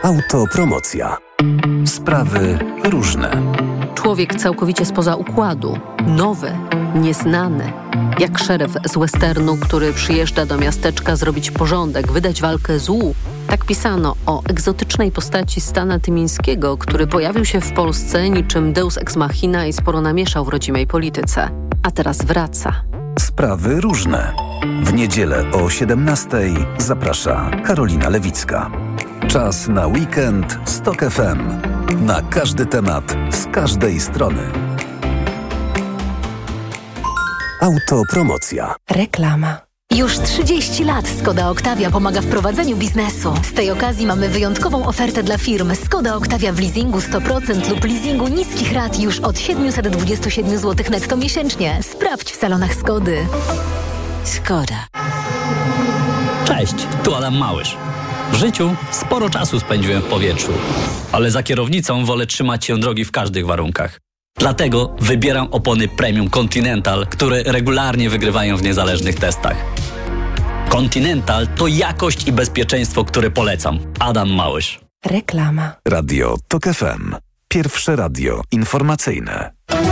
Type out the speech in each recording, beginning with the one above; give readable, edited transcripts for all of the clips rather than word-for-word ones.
Autopromocja. Sprawy różne. Człowiek całkowicie spoza układu. Nowy, nieznany. Jak szeryf z westernu, który przyjeżdża do miasteczka zrobić porządek, wydać walkę złu. Tak pisano o egzotycznej postaci Stana Tymińskiego, który pojawił się w Polsce niczym deus ex machina i sporo namieszał w rodzimej polityce. A teraz wraca. Sprawy różne. W niedzielę o 17:00 zaprasza Karolina Lewicka. Czas na weekend z TOK FM. Na każdy temat, z każdej strony. Autopromocja. Reklama. Już 30 lat Skoda Octavia pomaga w prowadzeniu biznesu. Z tej okazji mamy wyjątkową ofertę dla firm. Skoda Octavia w leasingu 100% lub leasingu niskich rat już od 727 zł netto miesięcznie. Sprawdź w salonach Skody. Skoda. Cześć, tu Adam Małysz. W życiu sporo czasu spędziłem w powietrzu, ale za kierownicą wolę trzymać się drogi w każdych warunkach. Dlatego wybieram opony Premium Continental, które regularnie wygrywają w niezależnych testach. Continental to jakość i bezpieczeństwo, które polecam. Adam Małysz. Reklama. Radio TOK FM. Pierwsze radio informacyjne.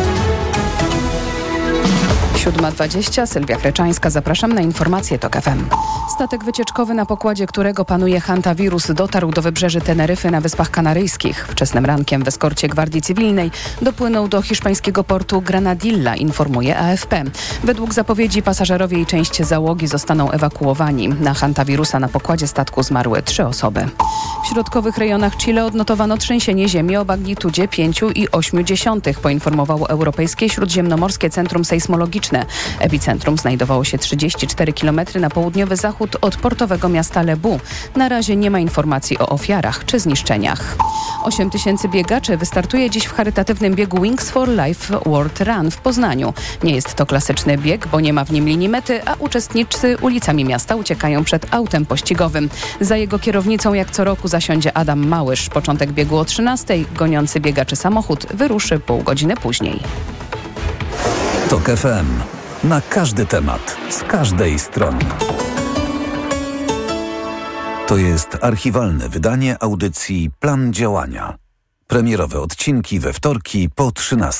7:20, Sylwia Chreczańska, zapraszam na informacje TOK FM. Statek wycieczkowy, na pokładzie którego panuje hantawirus, dotarł do wybrzeży Teneryfy na Wyspach Kanaryjskich. Wczesnym rankiem w eskorcie Gwardii Cywilnej dopłynął do hiszpańskiego portu Granadilla, informuje AFP. Według zapowiedzi pasażerowie i część załogi zostaną ewakuowani. Na hantawirusa na pokładzie statku zmarły 3 osoby. W środkowych rejonach Chile odnotowano trzęsienie ziemi o magnitudzie 5,8, poinformowało Europejskie Śródziemnomorskie Centrum Sejsmologiczne. Epicentrum znajdowało się 34 km na południowy zachód od portowego miasta Lebu. Na razie nie ma informacji o ofiarach czy zniszczeniach. 8 000 biegaczy wystartuje dziś w charytatywnym biegu Wings for Life World Run w Poznaniu. Nie jest to klasyczny bieg, bo nie ma w nim linii mety, a uczestnicy ulicami miasta uciekają przed autem pościgowym. Za jego kierownicą jak co roku zasiądzie Adam Małysz. Początek biegu o 13:00. Goniący biegaczy samochód wyruszy pół godziny później. TOK FM. Na każdy temat, z każdej strony. To jest archiwalne wydanie audycji Plan Działania. Premierowe odcinki we wtorki po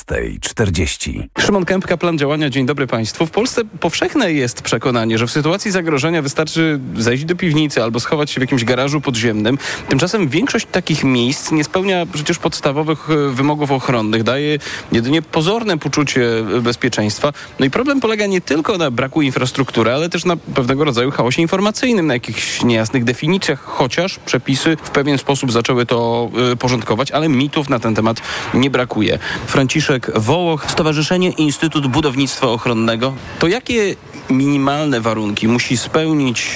13:40. Szymon Kępka, Plan Działania. Dzień dobry Państwu. W Polsce powszechne jest przekonanie, że w sytuacji zagrożenia wystarczy zejść do piwnicy albo schować się w jakimś garażu podziemnym. Tymczasem większość takich miejsc nie spełnia przecież podstawowych wymogów ochronnych. Daje jedynie pozorne poczucie bezpieczeństwa. No i problem polega nie tylko na braku infrastruktury, ale też na pewnego rodzaju chaosie informacyjnym, na jakichś niejasnych definicjach, chociaż przepisy w pewien sposób zaczęły to porządkować, ale mitów na ten temat nie brakuje. Franciszek Wołoch, Stowarzyszenie Instytut Budownictwa Ochronnego. To jakie minimalne warunki musi spełnić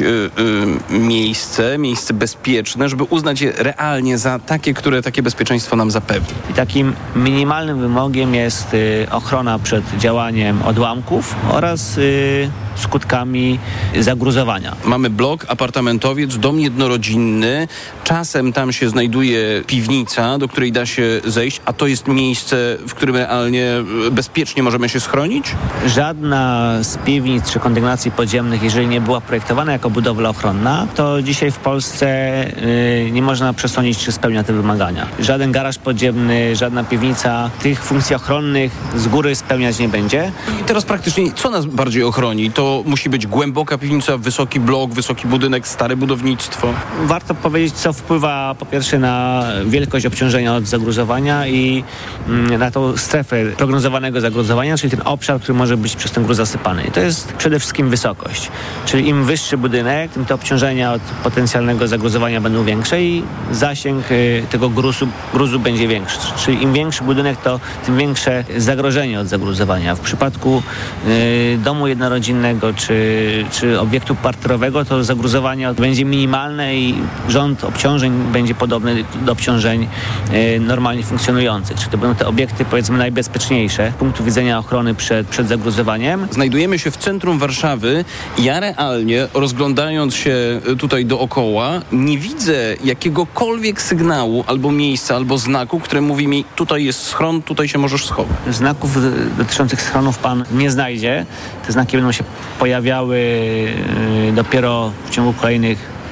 miejsce bezpieczne, żeby uznać je realnie za takie, które takie bezpieczeństwo nam zapewni? I takim minimalnym wymogiem jest ochrona przed działaniem odłamków oraz skutkami zagruzowania. Mamy blok, apartamentowiec, dom jednorodzinny. Czasem tam się znajduje piwnica, do której da się zejść, a to jest miejsce, w którym realnie bezpiecznie możemy się schronić? Żadna z piwnic czy kondygnacji podziemnych, jeżeli nie była projektowana jako budowla ochronna, to dzisiaj w Polsce nie można przesądzić, czy spełnia te wymagania. Żaden garaż podziemny, żadna piwnica tych funkcji ochronnych z góry spełniać nie będzie. I teraz praktycznie co nas bardziej ochroni? To musi być głęboka piwnica, wysoki blok, wysoki budynek, stare budownictwo? Warto powiedzieć, co wpływa po pierwsze na wielkość obciążenia od zagruzowania i na tą strefę prognozowanego zagruzowania, czyli ten obszar, który może być przez ten gruz zasypany. I to jest przede wszystkim wysokość. Czyli im wyższy budynek, tym te obciążenia od potencjalnego zagruzowania będą większe i zasięg tego gruzu będzie większy. Czyli im większy budynek, to tym większe zagrożenie od zagruzowania. W przypadku domu jednorodzinnego czy obiektu parterowego to zagruzowanie będzie minimalne i rząd obciążeń będzie podobny do obciążeń normalnie funkcjonujących. Czyli to będą te obiekty, powiedzmy, najbezpieczniejsze z punktu widzenia ochrony przed zagruzowaniem. Znajdujemy się w centrum Warszawy. Ja realnie, rozglądając się tutaj dookoła, nie widzę jakiegokolwiek sygnału albo miejsca, albo znaku, które mówi mi, tutaj jest schron, tutaj się możesz schować. Znaków dotyczących schronów pan nie znajdzie. Te znaki będą się pojawiały dopiero w ciągu kolejnych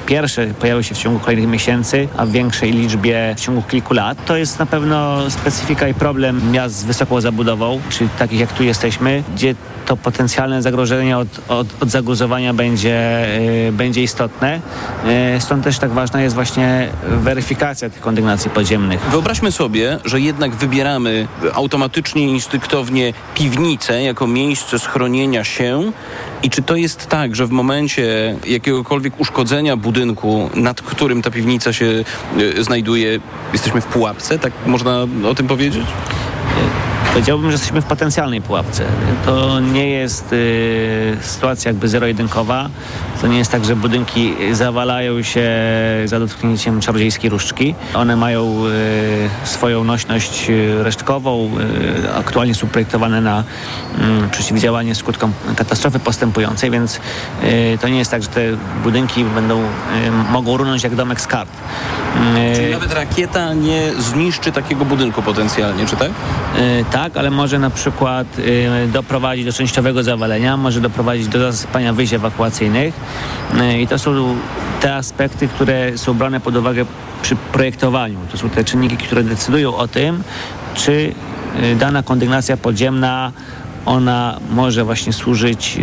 pierwsze pojawią się w ciągu kolejnych miesięcy, a w większej liczbie w ciągu kilku lat. To jest na pewno specyfika i problem miast z wysoką zabudową, czyli takich jak tu jesteśmy, gdzie to potencjalne zagrożenie od zagruzowania będzie istotne. Stąd też tak ważna jest właśnie weryfikacja tych kondygnacji podziemnych. Wyobraźmy sobie, że jednak wybieramy automatycznie, instynktownie piwnicę jako miejsce schronienia się. I czy to jest tak, że w momencie jakiegokolwiek uszkodzenia budynku, nad którym ta piwnica się znajduje, jesteśmy w pułapce? Tak można o tym powiedzieć? Powiedziałbym, że jesteśmy w potencjalnej pułapce. To nie jest sytuacja jakby zero-jedynkowa. To nie jest tak, że budynki zawalają się za dotknięciem czarodziejskiej różdżki. One mają swoją nośność resztkową. Aktualnie są projektowane na przeciwdziałanie skutkom katastrofy postępującej, więc to nie jest tak, że te budynki mogą runąć jak domek z kart. Czyli nawet rakieta nie zniszczy takiego budynku potencjalnie, czy tak? Tak, ale może na przykład doprowadzić do częściowego zawalenia, może doprowadzić do zasypania wyjść ewakuacyjnych i to są te aspekty, które są brane pod uwagę przy projektowaniu. To są te czynniki, które decydują o tym, czy dana kondygnacja podziemna ona może właśnie służyć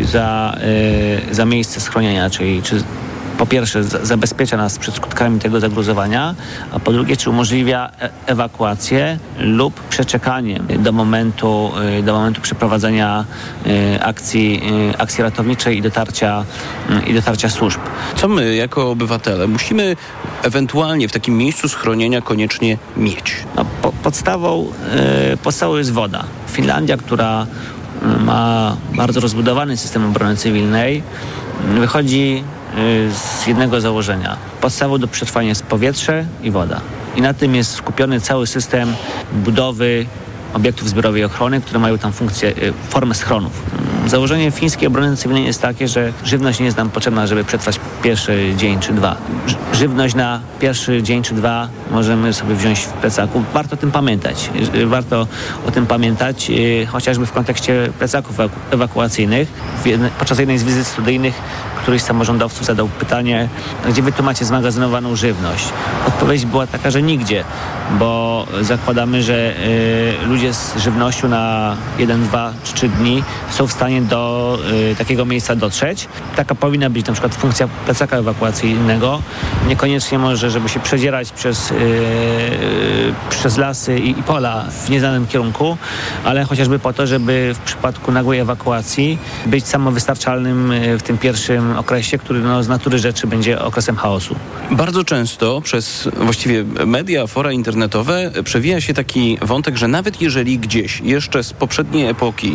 za miejsce schronienia, czyli czy po pierwsze zabezpiecza nas przed skutkami tego zagruzowania, a po drugie, czy umożliwia ewakuację lub przeczekanie do momentu przeprowadzenia akcji ratowniczej i dotarcia służb. Co my jako obywatele musimy ewentualnie w takim miejscu schronienia koniecznie mieć? No, podstawą jest woda. Finlandia, która ma bardzo rozbudowany system obrony cywilnej, wychodzi z jednego założenia. Podstawą do przetrwania jest powietrze i woda. I na tym jest skupiony cały system budowy obiektów zbiorowej ochrony, które mają tam formę schronów. Założenie fińskiej obrony cywilnej jest takie, że żywność nie jest nam potrzebna, żeby przetrwać pierwszy dzień czy dwa. Żywność na pierwszy dzień czy dwa możemy sobie wziąć w plecaku. Warto o tym pamiętać, chociażby w kontekście plecaków ewakuacyjnych. Podczas jednej z wizyt studyjnych któryś z samorządowców zadał pytanie, gdzie wy tu macie zmagazynowaną żywność. Odpowiedź była taka, że nigdzie, bo zakładamy, że ludzie z żywnością na 1, 2 czy 3 dni są w stanie do takiego miejsca dotrzeć. Taka powinna być na przykład funkcja plecaka ewakuacyjnego. Niekoniecznie może, żeby się przedzierać przez lasy i pola w nieznanym kierunku, ale chociażby po to, żeby w przypadku nagłej ewakuacji być samowystarczalnym w tym pierwszym okresie, który z natury rzeczy będzie okresem chaosu. Bardzo często przez właściwie media, fora internetowe przewija się taki wątek, że nawet jeżeli gdzieś jeszcze z poprzedniej epoki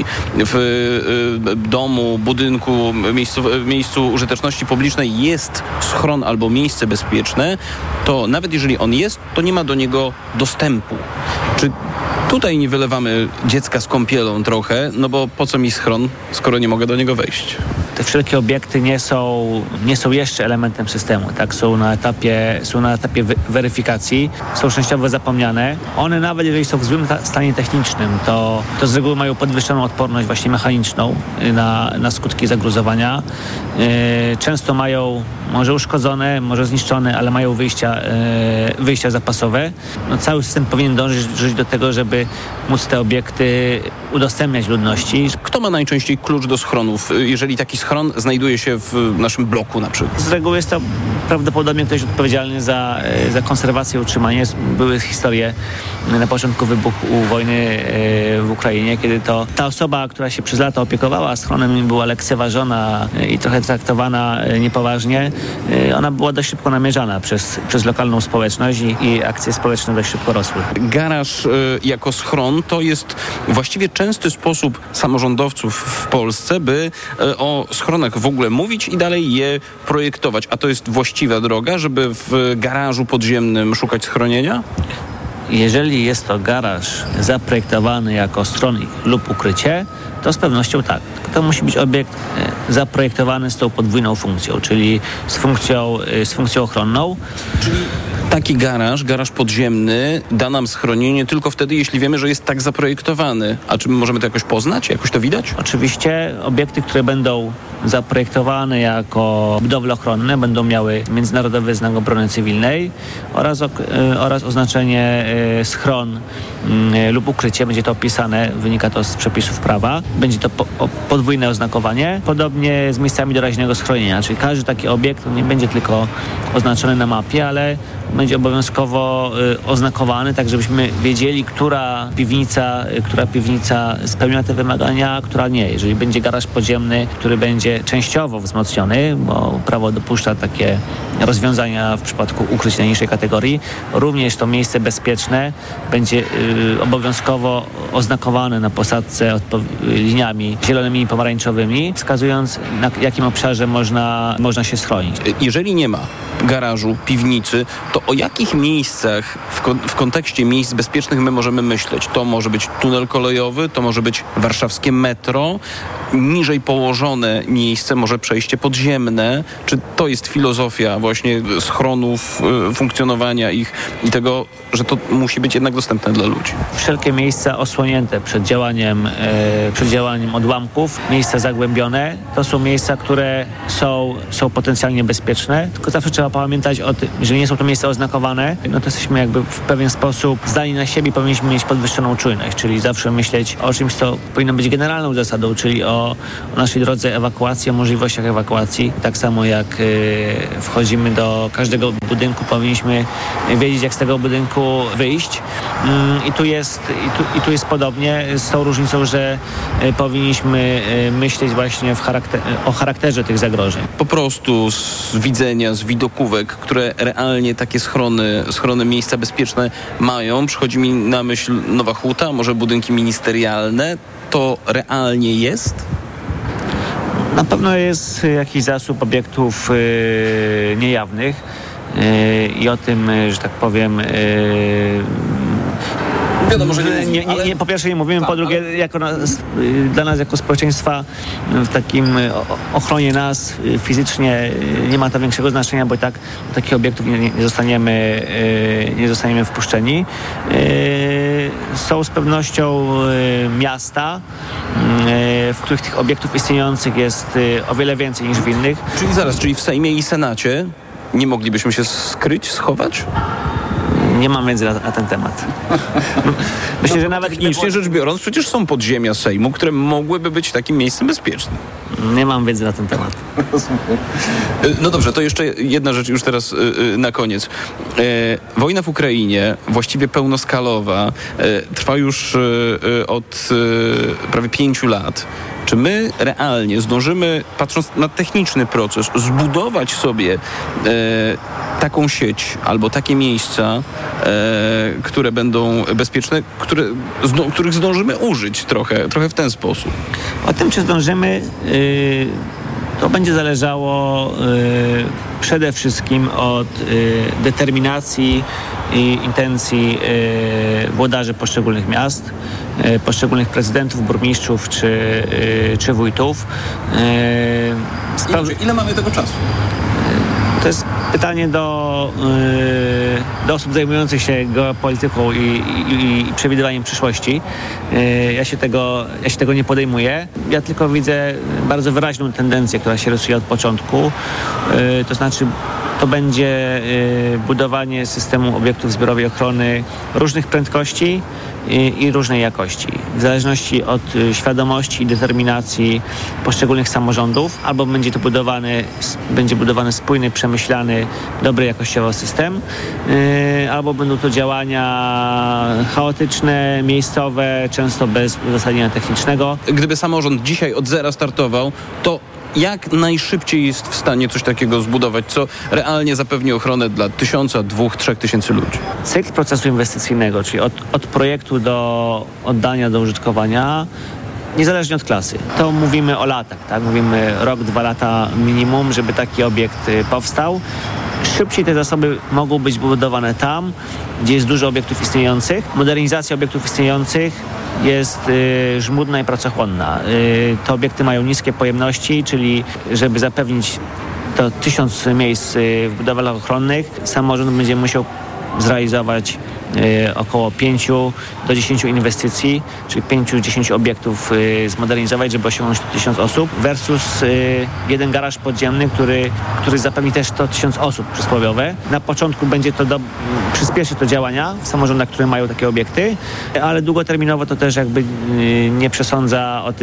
w domu, budynku, miejscu użyteczności publicznej jest schron albo miejsce bezpieczne, to nawet jeżeli on jest, to nie ma do niego dostępu. Czy tutaj nie wylewamy dziecka z kąpielą trochę, no bo po co mi schron, skoro nie mogę do niego wejść? Te wszelkie obiekty nie są jeszcze elementem systemu, tak? Są na etapie weryfikacji, są częściowo zapomniane. One nawet jeżeli są w złym stanie technicznym, to z reguły mają podwyższoną odporność właśnie mechaniczną na skutki zagruzowania. Często mają może uszkodzone, może zniszczone, ale mają wyjścia zapasowe. No, cały system powinien dążyć do tego, żeby móc te obiekty udostępniać ludności. Kto ma najczęściej klucz do schronów, jeżeli taki schron znajduje się w naszym bloku na przykład? Z reguły jest to prawdopodobnie ktoś odpowiedzialny za konserwację i utrzymanie. Były historie na początku wybuchu wojny w Ukrainie, kiedy to ta osoba, która się przez lata opiekowała schronem, była lekceważona i trochę traktowana niepoważnie. Ona była dość szybko namierzana przez lokalną społeczność i akcje społeczne dość szybko rosły. Garaż jako schron to jest właściwie częsty sposób samorządowców w Polsce, by o schronach w ogóle mówić i dalej je projektować. A to jest właściwa droga, żeby w garażu podziemnym szukać schronienia? Jeżeli jest to garaż zaprojektowany jako schron lub ukrycie, to z pewnością tak. To musi być obiekt zaprojektowany z tą podwójną funkcją, czyli z funkcją ochronną. Czyli Taki garaż podziemny da nam schronienie tylko wtedy, jeśli wiemy, że jest tak zaprojektowany. A czy my możemy to jakoś poznać? Jakoś to widać? Oczywiście obiekty, które będą zaprojektowane jako budowle ochronne, będą miały międzynarodowy znak obrony cywilnej oraz oznaczenie schron lub ukrycie. Będzie to opisane, wynika to z przepisów prawa. Będzie to podwójne oznakowanie. Podobnie z miejscami doraźnego schronienia, czyli każdy taki obiekt nie będzie tylko oznaczony na mapie, ale będzie obowiązkowo oznakowany, tak żebyśmy wiedzieli, która piwnica spełnia te wymagania, a która nie. Jeżeli będzie garaż podziemny, który będzie częściowo wzmocniony, bo prawo dopuszcza takie rozwiązania w przypadku ukryć najniższej kategorii, również to miejsce bezpieczne będzie obowiązkowo oznakowane na posadzce liniami zielonymi i pomarańczowymi, wskazując, na jakim obszarze można się schronić. Jeżeli nie ma garażu, piwnicy, to o jakich miejscach w kontekście miejsc bezpiecznych my możemy myśleć? To może być tunel kolejowy, to może być warszawskie metro, niżej położone miejsce, może przejście podziemne. Czy to jest filozofia właśnie schronów, funkcjonowania ich i tego, że to musi być jednak dostępne dla ludzi? Wszelkie miejsca osłonięte przed działaniem odłamków, miejsca zagłębione, to są miejsca, które są potencjalnie bezpieczne, tylko zawsze trzeba pamiętać o tym, że nie są to miejsca oznakowane, no to jesteśmy jakby w pewien sposób zdani na siebie, powinniśmy mieć podwyższoną czujność, czyli zawsze myśleć o czymś, co powinno być generalną zasadą, czyli o naszej drodze ewakuacji, o możliwościach ewakuacji. Tak samo jak wchodzimy do każdego budynku, powinniśmy wiedzieć, jak z tego budynku wyjść. I tu jest podobnie, z tą różnicą, że powinniśmy myśleć właśnie o charakterze tych zagrożeń. Po prostu z widzenia, z widokówek, które realnie takie schrony, miejsca bezpieczne mają, przychodzi mi na myśl Nowa Huta, może budynki ministerialne. To realnie jest? Na pewno jest jakiś zasób obiektów niejawnych i o tym, że tak powiem, wiadomo, że po pierwsze nie mówimy, po drugie dla nas jako społeczeństwa w takim ochronie nas fizycznie nie ma to większego znaczenia, bo i tak do takich obiektów nie zostaniemy wpuszczeni. Są z pewnością miasta, w których tych obiektów istniejących jest o wiele więcej niż w innych. Czyli w Sejmie i Senacie nie moglibyśmy się skryć, schować? Nie mam wiedzy na ten temat. Myślę, że nawet technicznie rzecz biorąc, przecież są podziemia Sejmu, które mogłyby być takim miejscem bezpiecznym. Nie mam wiedzy na ten temat. No dobrze, to jeszcze jedna rzecz już teraz na koniec. Wojna w Ukrainie, właściwie pełnoskalowa, trwa już od prawie 5 lat. Czy my realnie zdążymy, patrząc na techniczny proces, zbudować sobie taką sieć albo takie miejsca, które będą bezpieczne, których zdążymy użyć trochę w ten sposób? O tym, czy zdążymy, to będzie zależało przede wszystkim od determinacji i intencji włodarzy poszczególnych miast, poszczególnych prezydentów, burmistrzów czy wójtów. Ile mamy tego czasu? To jest pytanie do osób zajmujących się geopolityką i przewidywaniem przyszłości. Ja się tego nie podejmuję. Ja tylko widzę bardzo wyraźną tendencję, która się rysuje od początku. To znaczy to będzie budowanie systemu obiektów zbiorowej ochrony różnych prędkości i różnej jakości. W zależności od świadomości i determinacji poszczególnych samorządów, albo będzie budowany spójny, przemyślany, dobry jakościowo system, albo będą to działania chaotyczne, miejscowe, często bez uzasadnienia technicznego. Gdyby samorząd dzisiaj od zera startował, to jak najszybciej jest w stanie coś takiego zbudować, co realnie zapewni ochronę dla 1000, 2, 3 tysięcy ludzi? Cykl procesu inwestycyjnego, czyli od projektu do oddania do użytkowania, niezależnie od klasy. To mówimy o latach, tak? Mówimy rok, 2 lata minimum, żeby taki obiekt powstał. Szybciej te zasoby mogą być budowane tam, gdzie jest dużo obiektów istniejących. Modernizacja obiektów istniejących jest żmudna i pracochłonna. Te obiekty mają niskie pojemności, czyli żeby zapewnić to 1000 miejsc w budowlach ochronnych. Samorząd będzie musiał zrealizować około 5 do 10 inwestycji, czyli 5-10 obiektów zmodernizować, żeby osiągnąć 1000 osób versus jeden garaż podziemny, który zapewni też 1000 osób przysłowiowe. Na początku będzie to przyspieszy to działania w samorządach, które mają takie obiekty, ale długoterminowo to też jakby nie przesądza o tym,